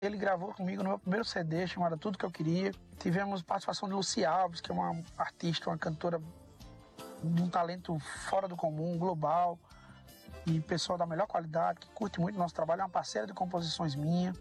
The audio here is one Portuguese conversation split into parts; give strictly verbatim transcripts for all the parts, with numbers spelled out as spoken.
Ele gravou comigo no meu primeiro C D, chamado Tudo Que Eu Queria. Tivemos participação de Lucy Alves, que é uma artista, uma cantora de um talento fora do comum, global, e pessoa da melhor qualidade, que curte muito o nosso trabalho, é uma parceira de composições minha.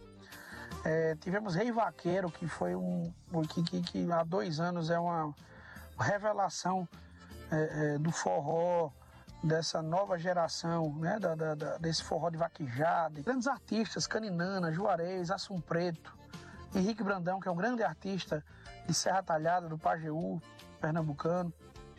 É, tivemos Rei Vaqueiro, que foi um que, que, que há dois anos é uma revelação é, é, do forró, dessa nova geração, né, da, da, da, desse forró de vaquejada. Grandes artistas, Caninana, Juarez, Assum Preto, Henrique Brandão, que é um grande artista de Serra Talhada, do Pajeú, pernambucano,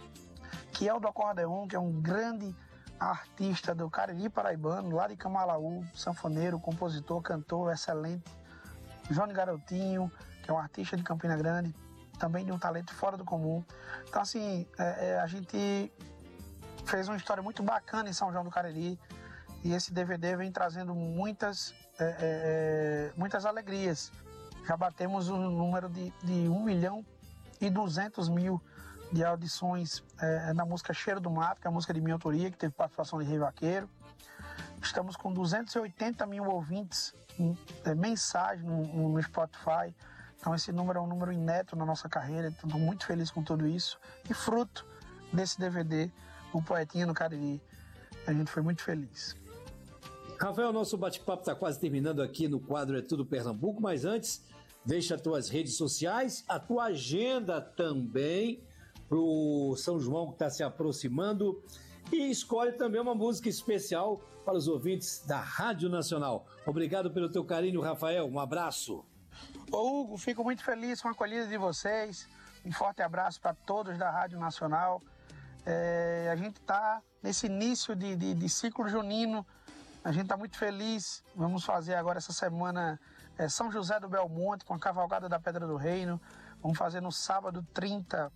Kiel do Acordeon, que é um grande artista do Cariri paraibano, lá de Camalaú, sanfoneiro, compositor, cantor, excelente. Johnny Garotinho, que é um artista de Campina Grande, também de um talento fora do comum. Então, assim, é, é, a gente fez uma história muito bacana em São João do Cariri, e esse D V D vem trazendo muitas, é, é, muitas alegrias. Já batemos o um número de, de um milhão e duzentos mil de audições é, na música Cheiro do Mato, que é a música de minha autoria, que teve participação de Rei Vaqueiro. Estamos com duzentos e oitenta mil ouvintes é, mensais no, no Spotify. Então esse número é um número inédito na nossa carreira. Estou muito feliz com tudo isso. E fruto desse D V D, O Poetinha no Cariri, a gente foi muito feliz. Rafael, nosso bate-papo está quase terminando aqui no quadro É Tudo Pernambuco, mas antes, deixa as tuas redes sociais, a tua agenda também para o São João que está se aproximando, e escolhe também uma música especial para os ouvintes da Rádio Nacional. Obrigado pelo teu carinho, Rafael, um abraço. Ô Hugo, fico muito feliz com a acolhida de vocês, um forte abraço para todos da Rádio Nacional. É, a gente está nesse início de, de, de ciclo junino, a gente está muito feliz. Vamos fazer agora essa semana é, São José do Belmonte com a Cavalgada da Pedra do Reino. Vamos fazer no sábado trinta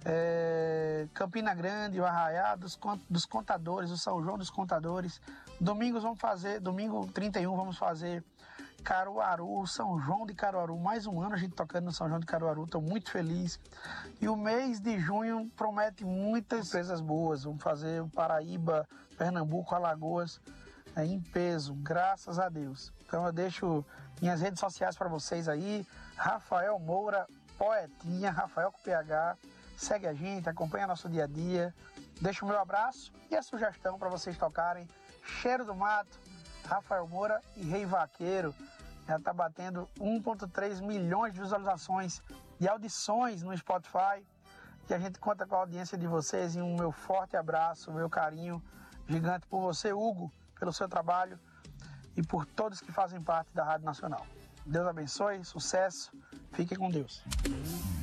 é, Campina Grande, o Arraiá dos, dos Contadores, o São João dos Contadores. Domingos vamos fazer, domingo trinta e um vamos fazer Caruaru, São João de Caruaru, mais um ano a gente tocando no São João de Caruaru, estou muito feliz. E o mês de junho promete muitas surpresas boas. Vamos fazer o Paraíba, Pernambuco, Alagoas, é, em peso, graças a Deus. Então eu deixo minhas redes sociais para vocês aí, Rafael Moura, Poetinha, Rafael com P H, segue a gente, acompanha nosso dia a dia, deixa o meu abraço e a sugestão para vocês tocarem Cheiro do Mato, Rafael Moura e Rei Vaqueiro. Já está batendo um vírgula três milhões de visualizações e audições no Spotify. E a gente conta com a audiência de vocês e um meu forte abraço, meu carinho gigante por você, Hugo, pelo seu trabalho e por todos que fazem parte da Rádio Nacional. Deus abençoe, sucesso, fiquem com Deus.